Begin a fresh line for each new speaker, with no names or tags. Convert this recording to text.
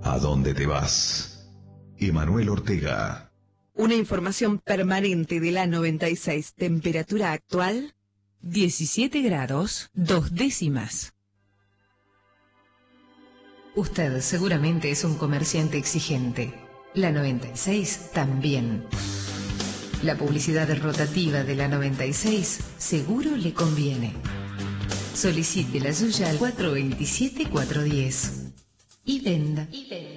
¿A dónde te vas? Emanuel Ortega.
Una información permanente de la 96. Temperatura actual,
17 grados, 2 décimas. Usted seguramente es un comerciante exigente. La 96 también. La publicidad rotativa de la 96 seguro le conviene. Solicite la suya al 427-410. Y venda.